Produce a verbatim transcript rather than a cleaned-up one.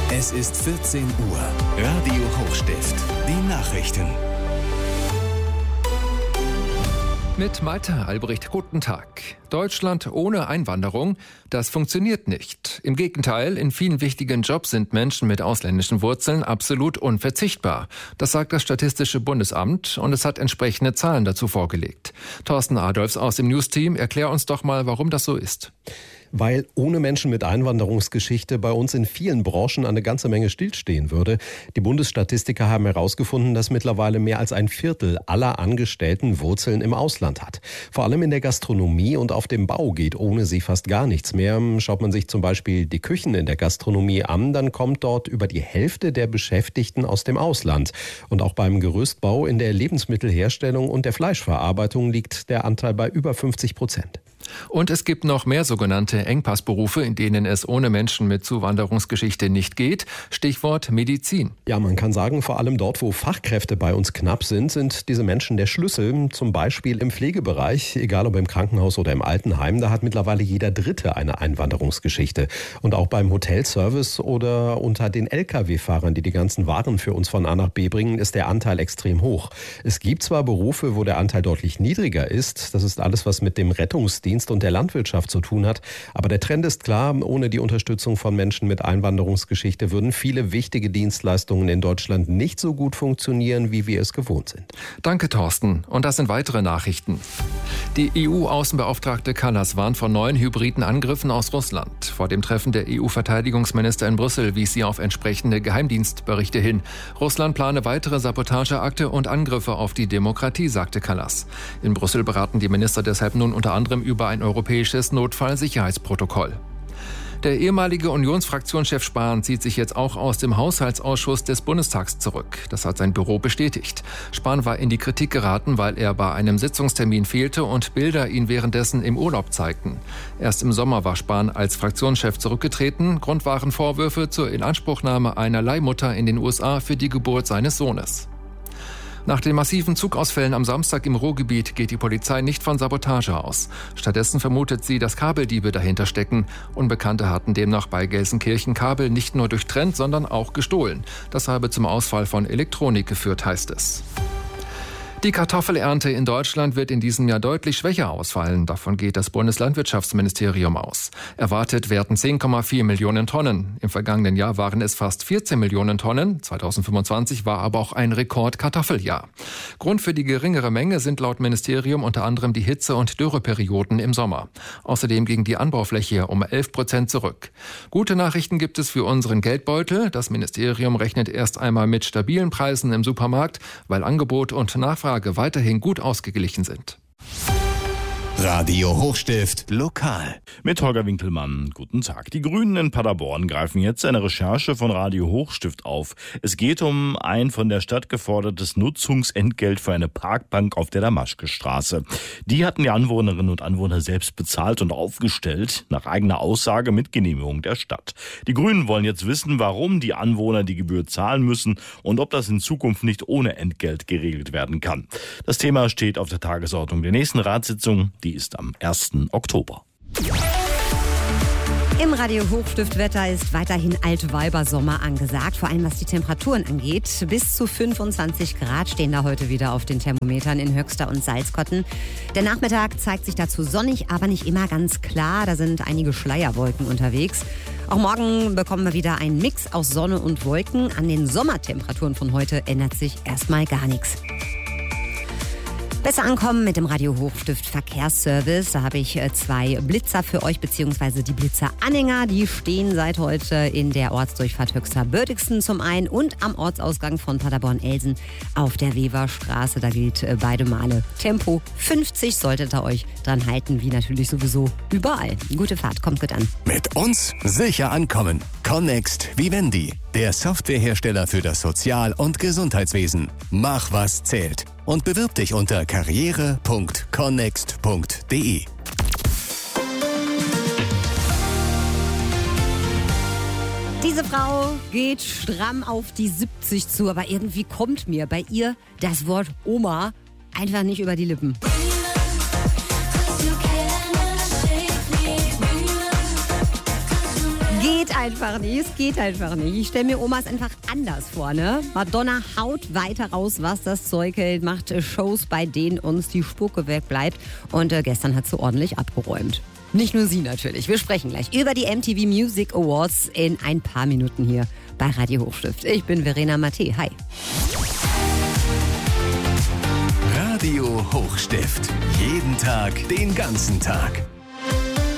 Es ist vierzehn Uhr. Radio Hochstift. Die Nachrichten. Mit Malte Albrecht, guten Tag. Deutschland ohne Einwanderung, das funktioniert nicht. Im Gegenteil, in vielen wichtigen Jobs sind Menschen mit ausländischen Wurzeln absolut unverzichtbar. Das sagt das Statistische Bundesamt und es hat entsprechende Zahlen dazu vorgelegt. Thorsten Adolfs aus dem News-Team, erklär uns doch mal, warum das so ist. Weil ohne Menschen mit Einwanderungsgeschichte bei uns in vielen Branchen eine ganze Menge stillstehen würde. Die Bundesstatistiker haben herausgefunden, dass mittlerweile mehr als ein Viertel aller Angestellten Wurzeln im Ausland hat. Vor allem in der Gastronomie und auf dem Bau geht ohne sie fast gar nichts mehr. Schaut man sich zum Beispiel die Küchen in der Gastronomie an, dann kommt dort über die Hälfte der Beschäftigten aus dem Ausland. Und auch beim Gerüstbau, in der Lebensmittelherstellung und der Fleischverarbeitung liegt der Anteil bei über fünfzig Prozent. Und es gibt noch mehr sogenannte Engpassberufe, in denen es ohne Menschen mit Zuwanderungsgeschichte nicht geht. Stichwort Medizin. Ja, man kann sagen, vor allem dort, wo Fachkräfte bei uns knapp sind, sind diese Menschen der Schlüssel. Zum Beispiel im Pflegebereich, egal ob im Krankenhaus oder im Altenheim, da hat mittlerweile jeder Dritte eine Einwanderungsgeschichte. Und auch beim Hotelservice oder unter den L K W-Fahrern, die die ganzen Waren für uns von A nach B bringen, ist der Anteil extrem hoch. Es gibt zwar Berufe, wo der Anteil deutlich niedriger ist. Das ist alles, was mit dem Rettungsdienst und der Landwirtschaft zu tun hat. Aber der Trend ist klar, ohne die Unterstützung von Menschen mit Einwanderungsgeschichte würden viele wichtige Dienstleistungen in Deutschland nicht so gut funktionieren, wie wir es gewohnt sind. Danke, Thorsten. Und das sind weitere Nachrichten. Die E U-Außenbeauftragte Kallas warnt vor neuen hybriden Angriffen aus Russland. Vor dem Treffen der E U-Verteidigungsminister in Brüssel wies sie auf entsprechende Geheimdienstberichte hin. Russland plane weitere Sabotageakte und Angriffe auf die Demokratie, sagte Kallas. In Brüssel beraten die Minister deshalb nun unter anderem über ein europäisches Notfallsicherheitsprotokoll. Der ehemalige Unionsfraktionschef Spahn zieht sich jetzt auch aus dem Haushaltsausschuss des Bundestags zurück. Das hat sein Büro bestätigt. Spahn war in die Kritik geraten, weil er bei einem Sitzungstermin fehlte und Bilder ihn währenddessen im Urlaub zeigten. Erst im Sommer war Spahn als Fraktionschef zurückgetreten. Grund waren Vorwürfe zur Inanspruchnahme einer Leihmutter in den U S A für die Geburt seines Sohnes. Nach den massiven Zugausfällen am Samstag im Ruhrgebiet geht die Polizei nicht von Sabotage aus. Stattdessen vermutet sie, dass Kabeldiebe dahinter stecken. Unbekannte hatten demnach bei Gelsenkirchen Kabel nicht nur durchtrennt, sondern auch gestohlen. Das habe zum Ausfall von Elektronik geführt, heißt es. Die Kartoffelernte in Deutschland wird in diesem Jahr deutlich schwächer ausfallen. Davon geht das Bundeslandwirtschaftsministerium aus. Erwartet werden zehn Komma vier Millionen Tonnen. Im vergangenen Jahr waren es fast vierzehn Millionen Tonnen. zweitausendfünfundzwanzig war aber auch ein Rekord-Kartoffeljahr. Grund für die geringere Menge sind laut Ministerium unter anderem die Hitze- und Dürreperioden im Sommer. Außerdem ging die Anbaufläche um elf Prozent zurück. Gute Nachrichten gibt es für unseren Geldbeutel. Das Ministerium rechnet erst einmal mit stabilen Preisen im Supermarkt, weil Angebot und Nachfrage weiterhin gut ausgeglichen sind. Radio Hochstift lokal. Mit Holger Winkelmann. Guten Tag. Die Grünen in Paderborn greifen jetzt eine Recherche von Radio Hochstift auf. Es geht um ein von der Stadt gefordertes Nutzungsentgelt für eine Parkbank auf der Damaschkestraße. Die hatten die Anwohnerinnen und Anwohner selbst bezahlt und aufgestellt, nach eigener Aussage mit Genehmigung der Stadt. Die Grünen wollen jetzt wissen, warum die Anwohner die Gebühr zahlen müssen und ob das in Zukunft nicht ohne Entgelt geregelt werden kann. Das Thema steht auf der Tagesordnung der nächsten Ratssitzung. Die ist am ersten Oktober. Im Radio Hochstift-Wetter ist weiterhin Altweibersommer angesagt, vor allem was die Temperaturen angeht. Bis zu fünfundzwanzig Grad stehen da heute wieder auf den Thermometern in Höxter und Salzkotten. Der Nachmittag zeigt sich dazu sonnig, aber nicht immer ganz klar. Da sind einige Schleierwolken unterwegs. Auch morgen bekommen wir wieder einen Mix aus Sonne und Wolken. An den Sommertemperaturen von heute ändert sich erstmal gar nichts. Besser ankommen mit dem Radio Hochstift Verkehrsservice. Da habe ich zwei Blitzer für euch, beziehungsweise die Blitzer-Anhänger. Die stehen seit heute in der Ortsdurchfahrt Höxter-Bördigsten zum einen und am Ortsausgang von Paderborn-Elsen auf der Weberstraße. Da gilt beide Male Tempo fünfzig. Solltet ihr euch dran halten, wie natürlich sowieso überall. Gute Fahrt, kommt gut an. Mit uns sicher ankommen. Connext Vivendi, der Softwarehersteller für das Sozial- und Gesundheitswesen. Mach, was zählt. Und bewirb dich unter karriere punkt connext punkt de. Diese Frau geht stramm auf die siebzig zu, aber irgendwie kommt mir bei ihr das Wort Oma einfach nicht über die Lippen. Geht geht einfach nicht, es geht einfach nicht. Ich stelle mir Omas einfach anders vor, ne? Madonna haut weiter raus, was das Zeug hält, macht Shows, bei denen uns die Spucke wegbleibt. Und äh, gestern hat sie ordentlich abgeräumt. Nicht nur sie natürlich. Wir sprechen gleich über die M T V Music Awards in ein paar Minuten hier bei Radio Hochstift. Ich bin Verena Matte. Hi. Radio Hochstift. Jeden Tag, den ganzen Tag.